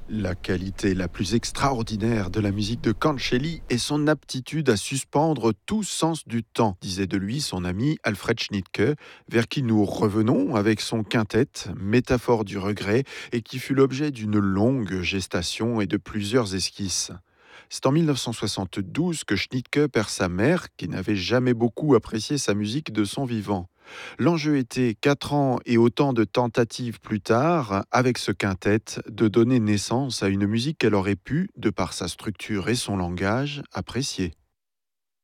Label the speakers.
Speaker 1: La qualité la plus extraordinaire de la musique de Cancelli est son aptitude à suspendre tout sens du temps, disait de lui son ami Alfred Schnittke, vers qui nous revenons avec son quintet, métaphore du regret, et qui fut l'objet d'une longue gestation et de plusieurs esquisses. C'est en 1972 que Schnittke perd sa mère, qui n'avait jamais beaucoup apprécié sa musique de son vivant. L'enjeu était, 4 ans et autant de tentatives plus tard, avec ce quintet, de donner naissance à une musique qu'elle aurait pu, de par sa structure et son langage, apprécier.